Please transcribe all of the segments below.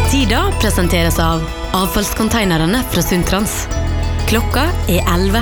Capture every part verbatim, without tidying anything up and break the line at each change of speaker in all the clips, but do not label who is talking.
Tida presenteres av avfallskonteinerne fra Suntrans. Klokka er elleve.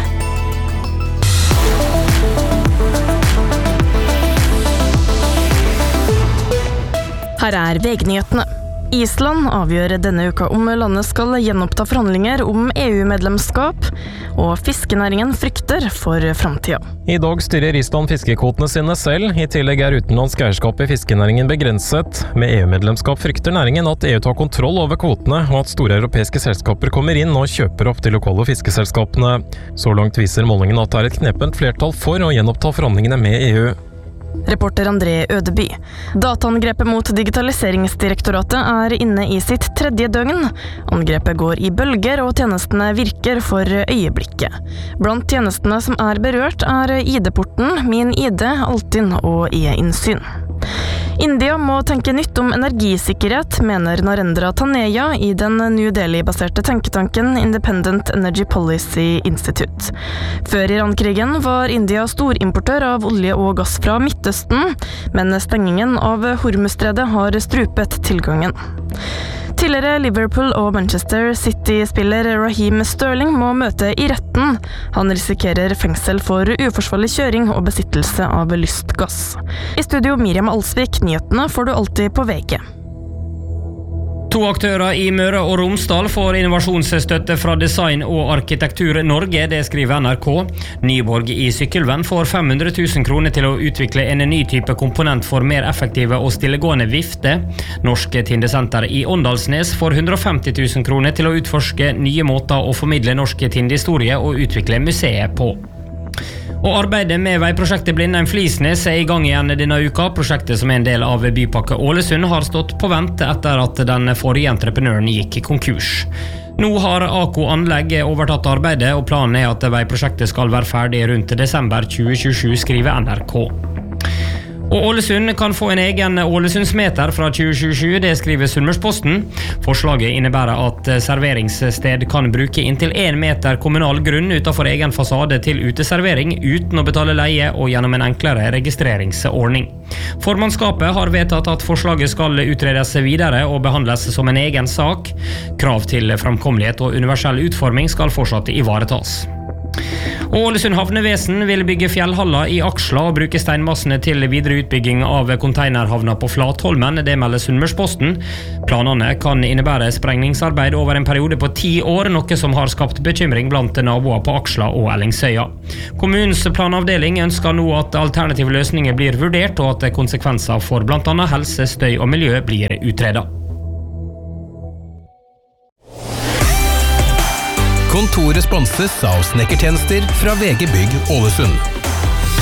Her er V G-nyhetene. Island avgjør denne uka om landet skal gjenoppta forhandlinger om E U-medlemskap, og fiskenæringen frykter for fremtiden.
I dag styrer Island fiskekvotene sine selv. I tillegg er utenlandsk eierskap i fiskenæringen begrenset. Med E U-medlemskap frykter næringen at E U tar kontroll over kvotene, og at store europeiske selskaper kommer inn og kjøper opp de lokale fiskeselskapene. Så langt viser målingen at det er et knepent flertall for å gjenoppta forhandlingene med E U.
Reporter André Ødeby. Dataangrepet mot Digitaliseringsdirektoratet er inne i sitt tredje døgn. Angrepet går i bølger, og tjenestene virker for øyeblikket. Blant tjenestene som er berørt er I D-porten, Min I D, Altinn og E-innsyn. India må tenke nytt om energisikkerhet, mener Narendra Taneja i den New Delhi-baserte tenketanken Independent Energy Policy Institute. Før Iran-krigen var India storimportør av olje og gass fra Midtøsten, men stengingen av Hormuzstredet har strupet tilgangen. Tidligere Liverpool og Manchester City-spiller Raheem Sterling må møte i retten. Han risikerer fengsel for uforsvarlig kjøring og besittelse av lystgass. I studio Miriam Alsvik, nyhetene får du alltid på V G.
To aktører i Møre og Romsdal får innovasjonsstøtte fra Design og Arkitektur Norge, det skriver N R K. Nyborg i Sykkylven får fem hundre tusen kroner til å utvikle en ny type komponent for mer effektive og stillegående vifte. Norske Tindesenter i Åndalsnes får hundre og femti tusen kroner til å utforske nye måter å formidle norske tindehistorie og utvikle museet på. Og arbeidet med veiprosjektet Blindheim-Flisnes er i gang igjen denne uka. Prosjektet som er en del av Bypakke Ålesund har stått på vent etter at den forrige entreprenøren gikk i konkurs. Nå har Ako Anlegg overtatt arbeidet, og planen er at veiprosjektet skal være ferdig rundt desember tjue tjuesju, skriver N R K. Og Ålesund kan få en egen Ålesundsmeter fra tjue tjuesju, det skriver Sunnmørsposten. Forslaget innebærer at serveringssted kan bruke inntil en meter kommunal grunn utenfor egen fasade til uteservering uten å betale leie og gjennom en enklere registreringsordning. Formannskapet har vedtatt at forslaget skal utredes videre og behandles som en egen sak. Krav til framkommelighet og universell utforming skal fortsatt ivaretas. Ålesund havnevesen vil bygge fjellhaller i Aksla og bruke steinmassene til videre utbygging av konteinerhavna på Flatholmen, det melder Sunnmørsposten. Planene kan innebære sprengningsarbeid over en periode på ti år, noe som har skapt bekymring blant naboer på Aksla og Ellingsøya. Kommunens planavdeling ønsker nå at alternative løsninger blir vurdert, og at konsekvenser for blant annet helse, støy og miljø blir utredet.
Kontoret sponses av snekkertjenester fra V G Bygg Ålesund.